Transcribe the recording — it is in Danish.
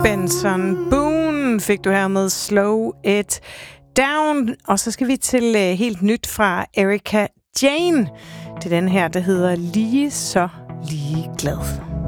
Benson Boone fik du her med Slow It Down. Og så skal vi til helt nyt fra Erika Jane. Til den her, der hedder Lige så ligeglad.